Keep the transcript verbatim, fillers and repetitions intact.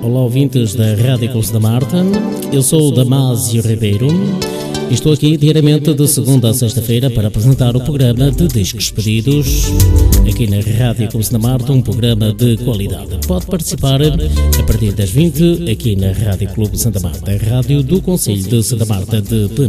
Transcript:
Olá, ouvintes da Rádio Clube Santa Marta. Eu sou o Damásio Ribeiro e estou aqui diariamente de segunda a sexta-feira para apresentar o programa de Discos Pedidos aqui na Rádio Clube Santa Marta, um programa de qualidade. Pode participar a partir das vinte aqui na Rádio Clube Santa Marta, a rádio do Concelho de Santa Marta de Penamor.